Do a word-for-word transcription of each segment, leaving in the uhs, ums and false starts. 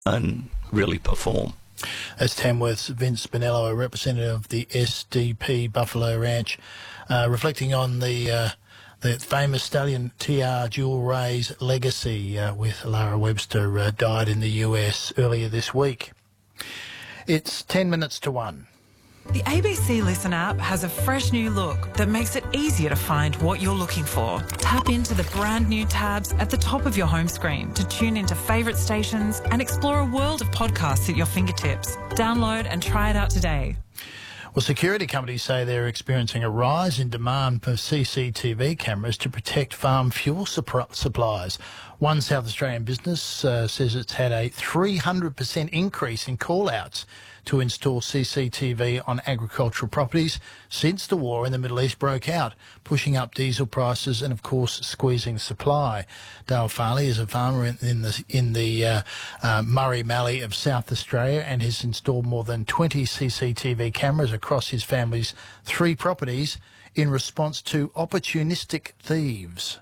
and really perform. That's Tamworth's Vince Spinello, a representative of the S D P Buffalo Ranch, uh, reflecting on the uh, the famous stallion T R Jewel Ray's legacy, uh, with Lara Webster uh, died in the U S earlier this week. It's ten minutes to one. The A B C Listen app has a fresh new look that makes it easier to find what you're looking for. Tap into the brand new tabs at the top of your home screen to tune into favourite stations and explore a world of podcasts at your fingertips. Download and try it out today. Well, security companies say they're experiencing a rise in demand for C C T V cameras to protect farm fuel supp- supplies. One South Australian business uh, says it's had a three hundred percent increase in call-outs to install C C T V on agricultural properties since the war in the Middle East broke out, pushing up diesel prices and, of course, squeezing supply. Dale Farley is a farmer in, in the, in the uh, uh, Murray Mallee of South Australia and has installed more than twenty C C T V cameras across his family's three properties in response to opportunistic thieves.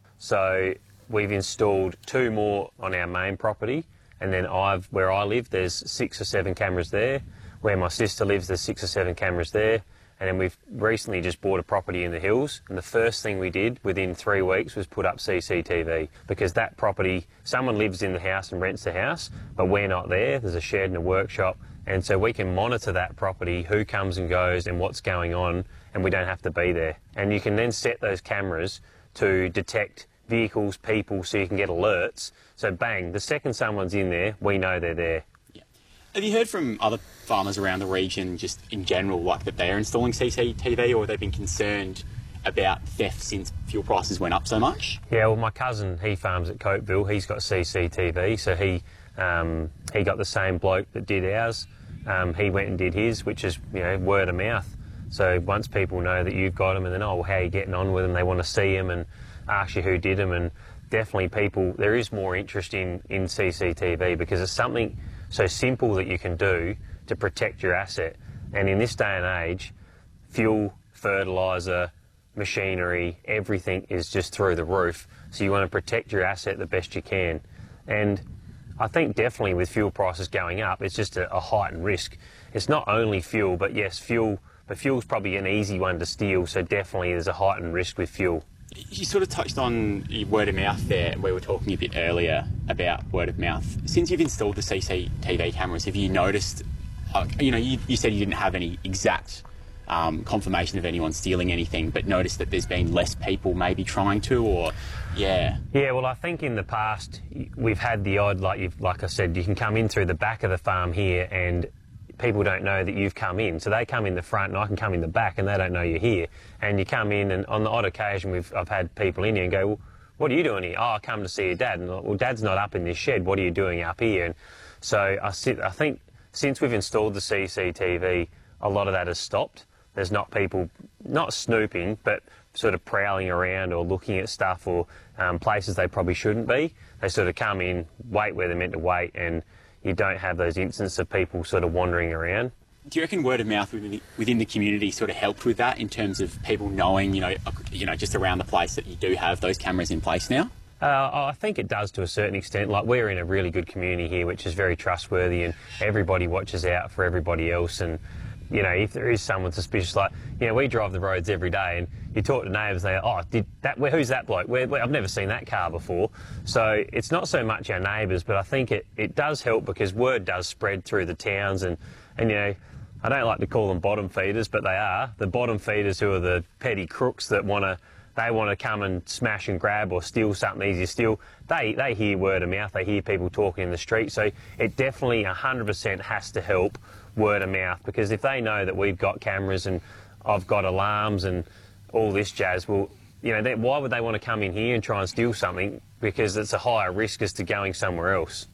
So we've installed two more on our main property, and then I've where I live there's six or seven cameras there. Where my sister lives there's six or seven cameras there. And then we've recently just bought a property in the hills, and the first thing we did within three weeks was put up C C T V, because that property, someone lives in the house and rents the house, but we're not there. There's a shed and a workshop, and so we can monitor that property, who comes and goes and what's going on, and we don't have to be there. And you can then set those cameras to detect vehicles, people, so you can get alerts. So bang, the second someone's in there, we know they're there. Yeah. Have you heard from other farmers around the region, just in general, like that they're installing C C T V, or they've been concerned about theft since fuel prices went up so much? Yeah, well, my cousin, he farms at Copeville, he's got C C T V, so he um, he got the same bloke that did ours. Um, he went and did his, which is, you know, word of mouth. So once people know that you've got them, and then, oh, well, how are you getting on with them? They want to see them and ask you who did them, and definitely people, there is more interest in, in C C T V because it's something so simple that you can do to protect your asset. And in this day and age, fuel, fertiliser, machinery, everything is just through the roof. So you want to protect your asset the best you can. And I think definitely with fuel prices going up, it's just a, a heightened risk. It's not only fuel, but yes, fuel, but fuel's probably an easy one to steal, so definitely there's a heightened risk with fuel. You sort of touched on word of mouth there, and we were talking a bit earlier about word of mouth. Since you've installed the C C T V cameras, have you noticed, uh, you know, you, you said you didn't have any exact um, confirmation of anyone stealing anything, but noticed that there's been less people maybe trying to, or, yeah. Yeah, well, I think in the past we've had the odd, like you've, like I said, you can come in through the back of the farm here and people don't know that you've come in. So they come in the front and I can come in the back and they don't know you're here. And you come in, and on the odd occasion we've, I've had people in here and go, well, what are you doing here? Oh, I come to see your dad. And I'm like, well, Dad's not up in this shed. What are you doing up here? And so I, sit, I think since we've installed the C C T V, a lot of that has stopped. There's not people, not snooping, but sort of prowling around or looking at stuff or um, places they probably shouldn't be. They sort of come in, wait where they're meant to wait, and you don't have those instances of people sort of wandering around. Do you reckon word of mouth within the, within the community sort of helped with that in terms of people knowing, you know, you know, just around the place that you do have those cameras in place now? Uh, I think it does to a certain extent. Like, we're in a really good community here, which is very trustworthy, and everybody watches out for everybody else. And, you know, if there is someone suspicious, like, you know, we drive the roads every day, and you talk to neighbours, they go, oh, did that, where, who's that bloke? Where, where, I've never seen that car before. So it's not so much our neighbours, but I think it, it does help because word does spread through the towns, and, and, you know, I don't like to call them bottom feeders, but they are. The bottom feeders who are the petty crooks that want to, they want to come and smash and grab or steal something easy to steal. They, they hear word of mouth, they hear people talking in the street. So it definitely one hundred percent has to help word of mouth, because if they know that we've got cameras and I've got alarms and all this jazz, well, you know, they, why would they want to come in here and try and steal something? Because it's a higher risk as to going somewhere else.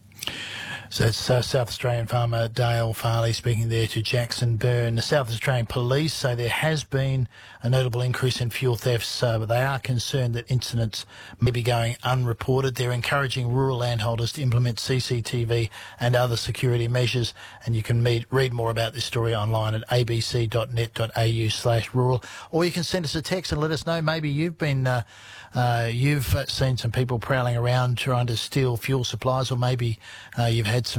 So it's uh, South Australian farmer Dale Farley speaking there to Jackson Byrne. The South Australian Police say there has been a notable increase in fuel thefts, uh, but they are concerned that incidents may be going unreported. They're encouraging rural landholders to implement C C T V and other security measures, and you can meet, read more about this story online at a b c dot net dot a u slash rural, or you can send us a text and let us know maybe you've been uh, uh, you've seen some people prowling around trying to steal fuel supplies, or maybe uh, you've had